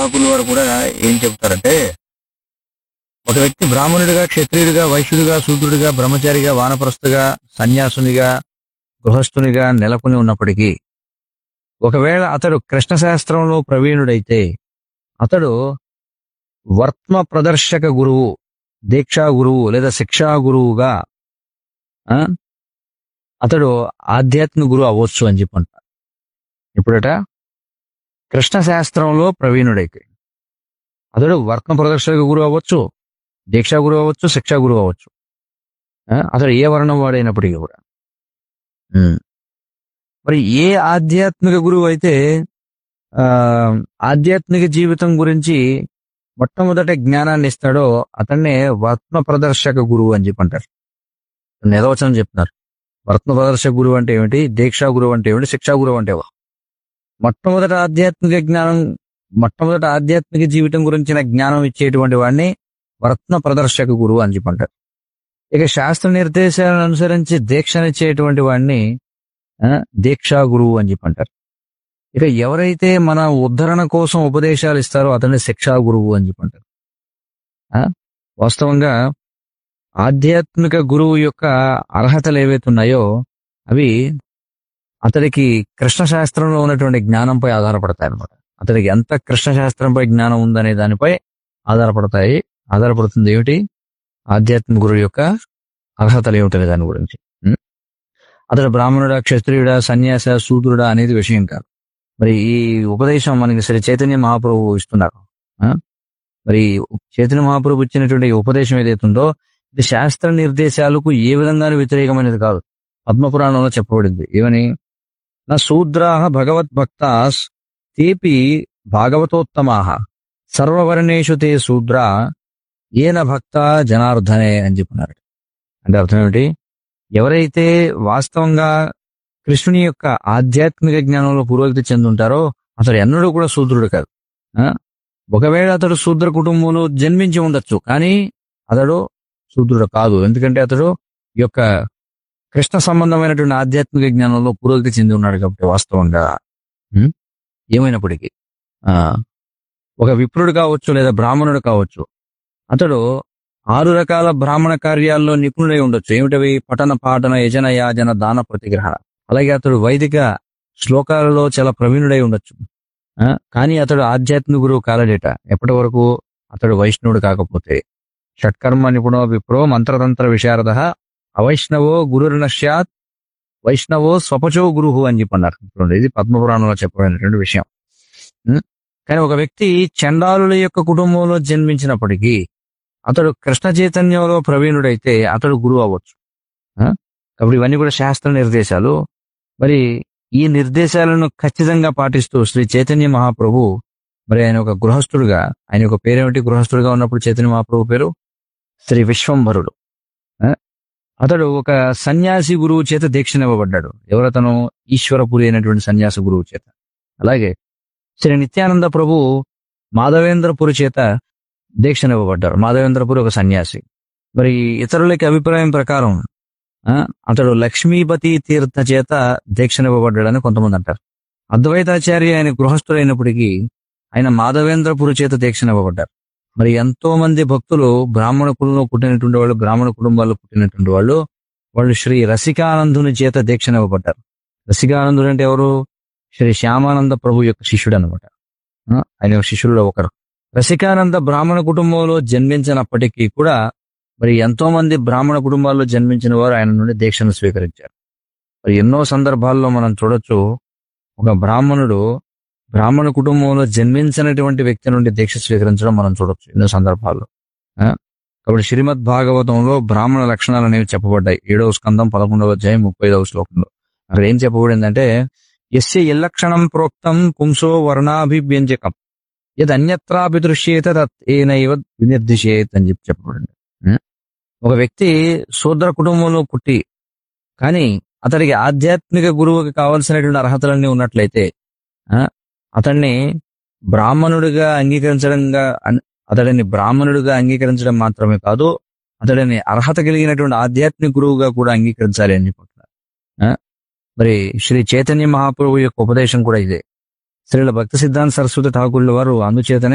ఠాకూర్ వారు కూడా ఏం చెప్తారంటే, ఒక వ్యక్తి బ్రాహ్మణుడిగా, క్షత్రియుడిగా, వైశ్యుడిగా, శూద్రుడిగా, బ్రహ్మచారిగా, వానప్రస్థుగా, సన్యాసునిగా, గృహస్థునిగా నెలకొని ఉన్నప్పటికీ, ఒకవేళ అతడు కృష్ణ శాస్త్రంలో ప్రవీణుడైతే అతడు వర్త్మ ప్రదర్శక గురువు, దీక్షా గురువు లేదా శిక్షా గురువుగా ఆ, అతడు ఆధ్యాత్మిక గురువు అవ్వచ్చు అని చెప్పంటారు. ఇప్పుడట కృష్ణ శాస్త్రంలో ప్రవీణుడైతే అతడు వర్త్మ ప్రదర్శక గురువు అవ్వచ్చు, దీక్షా గురువు అవ్వచ్చు, శిక్షా గురువు అవ్వచ్చు. అతడు ఏ వర్ణం వాడైనప్పటికీ కూడా. ఉమ్. మరి ఏ ఆధ్యాత్మిక గురువు అయితే ఆ ఆధ్యాత్మిక జీవితం గురించి మొట్టమొదట జ్ఞానాన్ని ఇస్తాడో అతన్నే వర్త్మ ప్రదర్శక గురువు అని చెప్పంటారు. నిర్వచనం చెప్తున్నారు. వర్త్మ ప్రదర్శక గురువు అంటే ఏమిటి, దీక్షా గురువు అంటే ఏమిటి, శిక్షా గురువు అంటే ఎవరు? మొట్టమొదట ఆధ్యాత్మిక జ్ఞానం, మొట్టమొదట ఆధ్యాత్మిక జీవితం గురించిన జ్ఞానం ఇచ్చేటువంటి వాడిని వర్త్మ ప్రదర్శక గురువు అని చెప్పంటారు. ఇక శాస్త్ర నిర్దేశాలను అనుసరించి దీక్షనిచ్చేటువంటి వాడిని దీక్షా గురువు అని చెప్పంటారు. ఇక ఎవరైతే మన ఉద్ధరణ కోసం ఉపదేశాలు ఇస్తారో అతన్ని శిక్షా గురువు అని చెప్పంటారు. వాస్తవంగా ఆధ్యాత్మిక గురువు యొక్క అర్హతలు ఏవైతే ఉన్నాయో అవి అతడికి కృష్ణ శాస్త్రంలో ఉన్నటువంటి జ్ఞానంపై ఆధారపడతాయి అన్నమాట. అతడికి ఎంత కృష్ణ శాస్త్రంపై జ్ఞానం ఉందనే దానిపై ఆధారపడుతుంది. ఏమిటి ఆధ్యాత్మిక గురువు యొక్క అర్హతలు ఏమిటనే దాని గురించి. అతడు బ్రాహ్మణుడా, క్షత్రియుడా, సన్యాస, శూద్రుడా అనేది విషయం కాదు. మరి ఈ ఉపదేశం మనకి శ్రీ చైతన్య మహాప్రభు ఇస్తున్నారు. మరి చైతన్య మహాప్రభు ఇచ్చినటువంటి ఉపదేశం ఏదైతుందో ఇది శాస్త్ర నిర్దేశాలకు ఏ విధంగానూ వ్యతిరేకమైనది కాదు. పద్మపురాణంలో చెప్పబడింది ఏమని, నా శూద్రాః భగవద్భక్తాస్ తేపి భాగవతోత్తమాః సర్వవర్ణేషు తే శూద్రా ఏన భక్త జనార్దనే అని చెప్పినారు. అంటే అర్థం ఏమిటి, ఎవరైతే వాస్తవంగా కృష్ణుని యొక్క ఆధ్యాత్మిక జ్ఞానంలో పురోగతి చెందుంటారో అతడు ఎన్నడూ కూడా శూద్రుడు కాదు. ఒకవేళ అతడు శూద్ర కుటుంబంలో జన్మించి ఉండొచ్చు, కానీ అతడు శూద్రుడు కాదు. ఎందుకంటే అతడు ఈ యొక్క కృష్ణ సంబంధమైనటువంటి ఆధ్యాత్మిక జ్ఞానంలో పురోగతి చెంది ఉన్నాడు కాబట్టి. వాస్తవంగా ఏమైనప్పటికీ ఒక విప్రుడు కావచ్చు లేదా బ్రాహ్మణుడు కావచ్చు, అతడు 6 రకాల బ్రాహ్మణ కార్యాల్లో నిపుణుడై ఉండొచ్చు. ఏమిటవి? పఠన, పాఠన, యజన, యాజన, దాన, ప్రతిగ్రహణ. అలాగే అతడు వైదిక శ్లోకాలలో చాలా ప్రవీణుడై ఉండొచ్చు. కానీ అతడు ఆధ్యాత్మిక గురువు కాలడేట ఎప్పటి వరకు అతడు వైష్ణవుడు కాకపోతే. షట్కర్మ నిపుణో విప్రో మంత్రతంత్ర విశారద అవైష్ణవో గురుర్నశ్యాత్ వైష్ణవో స్వపచో గురువు అని చెప్పన్నారు. ఇది పద్మపురాణంలో చెప్పబడినటువంటి విషయం. కానీ ఒక వ్యక్తి చండాలుల యొక్క కుటుంబంలో జన్మించినప్పటికీ అతడు కృష్ణ చైతన్యంలో ప్రవీణుడైతే అతడు గురువు అవ్వచ్చు. కాబట్టి ఇవన్నీ కూడా శాస్త్ర నిర్దేశాలు. మరి ఈ నిర్దేశాలను ఖచ్చితంగా పాటిస్తూ శ్రీ చైతన్య మహాప్రభు మరి ఆయన ఒక గృహస్థుడుగా, ఆయన యొక్క పేరేమిటి? గృహస్థుడుగా ఉన్నప్పుడు చైతన్య మహాప్రభు పేరు శ్రీ విశ్వంభరుడు. అతడు ఒక సన్యాసి గురువు చేత దీక్షనివ్వబడ్డాడు. ఎవరతను? ఈశ్వరపురి అయినటువంటి సన్యాసి గురువు చేత. అలాగే శ్రీ నిత్యానంద ప్రభు మాధవేంద్రపురి చేత దీక్షనివ్వబడ్డారు. మాధవేంద్రపురి ఒక సన్యాసి. మరి ఇతరులకి అభిప్రాయం ప్రకారం అతడు లక్ష్మీపతి తీర్థ చేత దీక్షనివ్వబడ్డాడని కొంతమంది అంటారు. అద్వైతాచార్య ఆయన గృహస్థుడైనప్పటికీ ఆయన మాధవేంద్రపురి చేత దీక్షనివ్వబడ్డారు. మరి ఎంతో మంది భక్తులు బ్రాహ్మణ కులంలో పుట్టినటువంటి వాళ్ళు, బ్రాహ్మణ కుటుంబాల్లో పుట్టినటువంటి వాళ్ళు శ్రీ రసికానందుని చేత దీక్షనివ్వబడ్డారు. రసికానందుడు అంటే ఎవరు? శ్రీ శ్యామానంద ప్రభు యొక్క శిష్యుడు అనమాట. ఆయన శిష్యుల్లో ఒకరు. రసికానంద బ్రాహ్మణ కుటుంబంలో జన్మించినప్పటికీ కూడా మరి ఎంతో మంది బ్రాహ్మణ కుటుంబాల్లో జన్మించిన వారు ఆయన నుండి దీక్షను స్వీకరించారు. మరి ఎన్నో సందర్భాల్లో మనం చూడొచ్చు, ఒక బ్రాహ్మణ కుటుంబంలో జన్మించినటువంటి వ్యక్తి నుండి దీక్ష స్వీకరించడం మనం చూడొచ్చు ఎన్నో సందర్భాల్లో. కాబట్టి శ్రీమద్ భాగవతంలో బ్రాహ్మణ లక్షణాలు అనేవి చెప్పబడ్డాయి. 7వ స్కందం 11వ అధ్యాయం 35వ శ్లోకంలో. అక్కడ ఏం చెప్పబడిందంటే, యస్య ఎల్లక్షణం ప్రోక్తం పుంసో వర్ణాభివ్యంజకం యద్ అన్యత్రాపి దృశ్యేత తత్ ఏనైవ వినిర్దిశేత్ అని చెప్పబడింది. ఒక వ్యక్తి శూద్ర కుటుంబంలో పుట్టి కానీ అతడికి ఆధ్యాత్మిక గురువుకి కావలసినటువంటి అర్హతలన్నీ ఉన్నట్లయితే అతడిని బ్రాహ్మణుడిగా అంగీకరించడం మాత్రమే కాదు, అతడిని అర్హత కలిగినటువంటి ఆధ్యాత్మిక గురువుగా కూడా అంగీకరించాలి అని చెప్పుకుంటున్నారు. మరి శ్రీ చైతన్య మహాప్రభు యొక్క ఉపదేశం కూడా ఇదే. శ్రీల భక్తి సిద్ధాంత సరస్వతి ఠాకూర్ల వారు అందుచేతనే